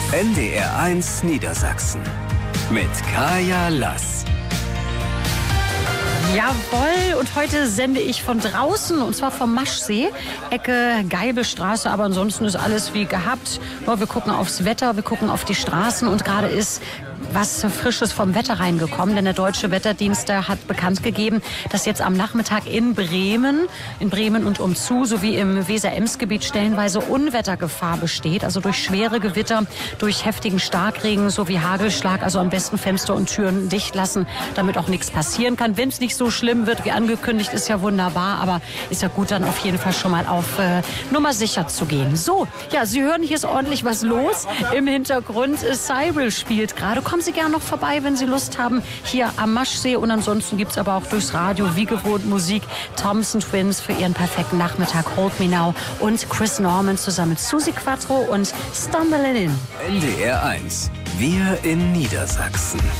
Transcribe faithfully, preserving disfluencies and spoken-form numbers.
N D R eins Niedersachsen mit Kaya Lass. Jawohl, und heute sende ich von draußen, und zwar vom Maschsee, Ecke Geibelstraße, aber ansonsten ist alles wie gehabt. Ja, wir gucken aufs Wetter, wir gucken auf die Straßen, und gerade ist was Frisches vom Wetter reingekommen, denn der Deutsche Wetterdienst hat bekannt gegeben, dass jetzt am Nachmittag in Bremen, in Bremen und umzu, sowie im Weser-Ems-Gebiet stellenweise Unwettergefahr besteht, also durch schwere Gewitter, durch heftigen Starkregen sowie Hagelschlag, also am besten Fenster und Türen dicht lassen, damit auch nichts passieren kann. Wenn es nicht so schlimm wird, wie angekündigt, ist ja wunderbar, aber ist ja gut, dann auf jeden Fall schon mal auf äh, Nummer sicher zu gehen. So, ja, Sie hören, hier ist ordentlich was los. Im Hintergrund äh, Cyril spielt gerade. Kommen Sie gerne noch vorbei, wenn Sie Lust haben, hier am Maschsee. Und ansonsten gibt es aber auch durchs Radio wie gewohnt Musik. Thompson Twins für ihren perfekten Nachmittag, Hold Me Now, und Chris Norman zusammen mit Susi Quattro und Stumbling In. N D R eins, wir in Niedersachsen.